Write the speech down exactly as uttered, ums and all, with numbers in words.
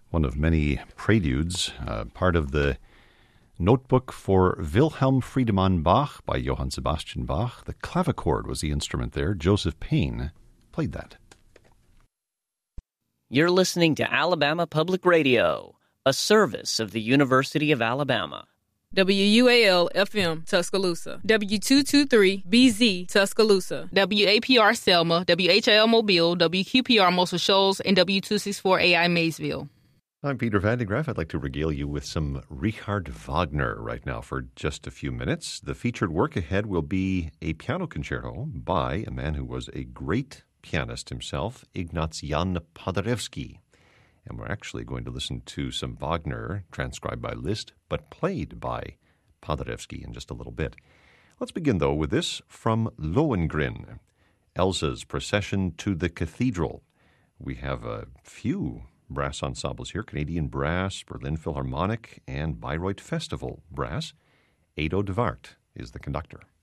one of many preludes, uh, part of the Notebook for Wilhelm Friedemann Bach by Johann Sebastian Bach. The clavichord was the instrument there. Joseph Payne played that. You're listening to Alabama Public Radio, a service of the University of Alabama. W U A L F M Tuscaloosa, W two twenty-three B Z Tuscaloosa, W A P R Selma, W H L Mobile, W Q P R Muscle Shoals, and W two sixty-four A I Maysville. I'm Peter Van de Graaff. I'd like to regale you with some Richard Wagner right now for just a few minutes. The featured work ahead will be a piano concerto by a man who was a great pianist himself, Ignaz Jan Paderewski. And we're actually going to listen to some Wagner transcribed by Liszt, but played by Paderewski in just a little bit. Let's begin, though, with this from Lohengrin, Elsa's Procession to the Cathedral. We have a few brass ensembles here, Canadian Brass, Berlin Philharmonic, and Bayreuth Festival Brass. Edo de Waart is the conductor.